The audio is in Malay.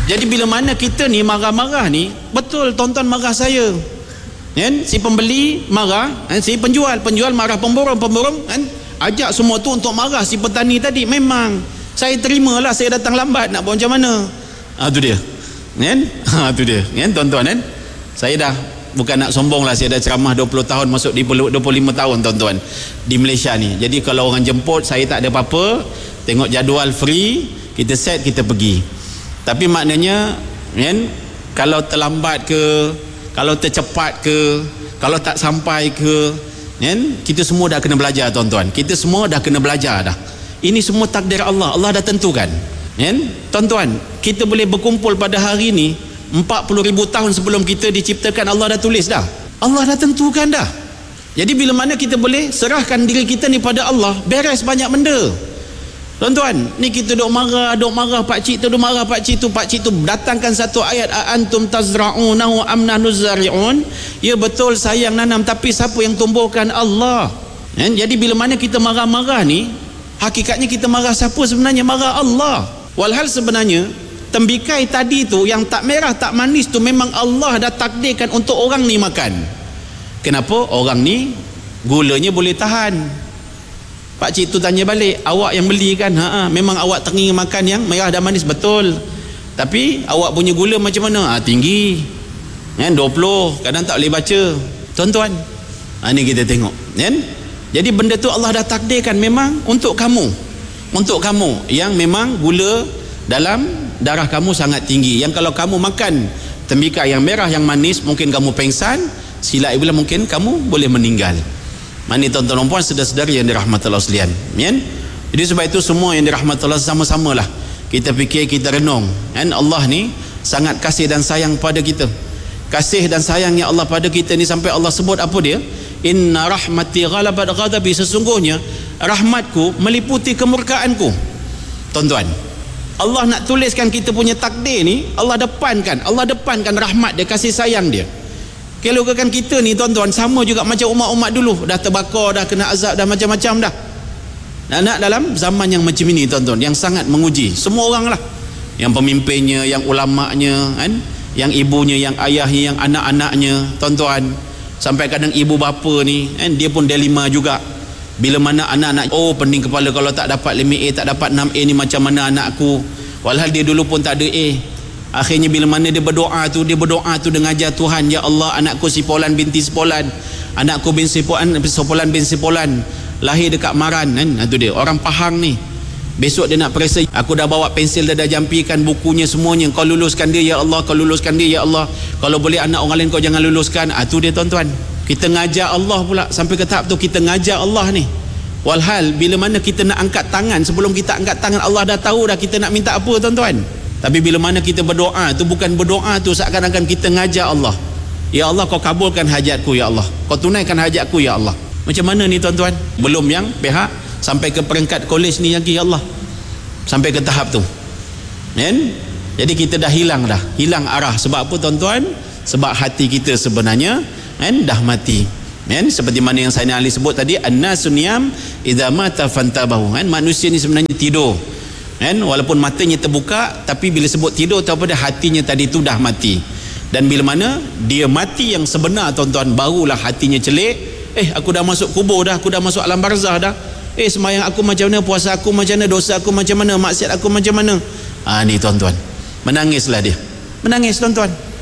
Jadi bila mana kita ni marah-marah ni, betul tuan-tuan marah saya, kan? Si pembeli marah, kan? Si penjual marah, pemborong, kan? Ajak semua tu untuk marah si petani tadi. Memang saya terimalah, saya datang lambat, nak buat macam mana? Tu dia, kan? Tu dia, kan tuan-tuan, kan? Saya dah, bukan nak sombong lah, saya dah ceramah 20 tahun, masuk di 25 tahun tuan-tuan di Malaysia ni. Jadi kalau orang jemput, saya tak ada apa-apa, tengok jadual free, kita set, kita pergi. Tapi maknanya, kan, kalau terlambat ke, kalau tercepat ke, kalau tak sampai ke, kan, kita semua dah kena belajar tuan-tuan. Kita semua dah kena belajar dah. Ini semua takdir Allah, Allah dah tentukan, kan? Tuan-tuan, kita boleh berkumpul pada hari ni 40,000 tahun sebelum kita diciptakan, Allah dah tulis dah, Allah dah tentukan dah. Jadi bila mana kita boleh serahkan diri kita ni pada Allah, beres banyak benda tuan-tuan. Ni kita duk marah pak cik tu, duk marah pak cik tu datangkan satu ayat, antum tazra'unahu am nahnu zari'un. Ya betul, saya yang nanam, tapi siapa yang tumbuhkan? Allah, kan? Jadi bila mana kita marah-marah ni, hakikatnya kita marah siapa sebenarnya? Marah Allah. Walhal sebenarnya tembikai tadi tu yang tak merah tak manis tu memang Allah dah takdirkan untuk orang ni makan. Kenapa? Orang ni gulanya boleh tahan. Pak cik tu tanya balik, awak yang beli kan? Memang awak teringin makan yang merah dan manis, betul. Tapi awak punya gula macam mana? Tinggi, kan? 20, kadang tak boleh baca tuan-tuan. Ni kita tengok, kan? Jadi benda tu Allah dah takdirkan memang untuk kamu, untuk kamu yang memang gula dalam darah kamu sangat tinggi, yang kalau kamu makan tembikai yang merah yang manis, mungkin kamu pengsan, silap bila mungkin kamu boleh meninggal. Mani tuan-tuan dan puan, saudara-saudari yang dirahmati Allah sekalian, kan? Jadi sebab itu semua yang dirahmati Allah, sama-samalah kita fikir, kita renung, kan? Allah ni sangat kasih dan sayang pada kita. Kasih dan sayangnya Allah pada kita ni sampai Allah sebut apa dia? Inna rahmati ghalabat ghadabi, sesungguhnya rahmatku meliputi kemurkaanku. Tuan-tuan, Allah nak tuliskan kita punya takdir ni, Allah depankan rahmat dia, kasih sayang dia. Kalau kan kita ni tuan-tuan, sama juga macam umat-umat dulu, dah terbakar, dah kena azab, dah macam-macam dah. Nak dalam zaman yang macam ini tuan-tuan, yang sangat menguji semua orang lah, yang pemimpinnya, yang ulamanya, kan? Yang ibunya, yang ayahnya, yang anak-anaknya tuan-tuan. Sampai kadang ibu bapa ni, kan, dia pun dilema juga. Bila mana anak-anak, pening kepala kalau tak dapat 5A, tak dapat 6A ni macam mana anakku, walhal dia dulu pun tak ada A. Akhirnya bila mana dia berdoa tu dengan ajar Tuhan, ya Allah, anakku si Polan binti Sepolan, anakku bin Sepolan bin Sepolan lahir dekat Maran, kan? Itu dia orang Pahang ni. Besok dia nak periksa, aku dah bawa pensil, dah jampikan bukunya semuanya, kau luluskan dia ya Allah, kau luluskan dia ya Allah, kalau boleh anak orang lain kau jangan luluskan. Itu dia tuan-tuan, kita ngajar Allah pula sampai ke tahap tu, kita ngajar Allah ni. Walhal bila mana kita nak angkat tangan, sebelum kita angkat tangan Allah dah tahu dah kita nak minta apa tuan-tuan. Tapi bila mana kita berdoa tu, bukan berdoa tu seakan-akan kita ngajar Allah, ya Allah kau kabulkan hajatku ya Allah, kau tunaikan hajatku ya Allah. Macam mana ni tuan-tuan? Belum yang pihak sampai ke peringkat kolej ni lagi, ya Allah, sampai ke tahap tu, kan? Jadi kita dah hilang arah. Sebab apa tuan-tuan? Sebab hati kita sebenarnya, kan, dah mati, kan? Seperti mana yang Sayyidina Ali sebut tadi, an-nasu niyam idza mata fantabahu, kan? Manusia ni sebenarnya tidur, kan? Walaupun matanya terbuka, tapi bila sebut tidur tu apa dia? Hatinya tadi tu dah mati. Dan bila mana dia mati yang sebenar tuan-tuan, barulah hatinya celik, aku dah masuk kubur dah, aku dah masuk alam barzah dah, semayang aku macam mana, puasa aku macam mana, dosa aku macam mana, maksiat aku macam mana. Ni tuan-tuan, menangislah dia, menangis tuan-tuan.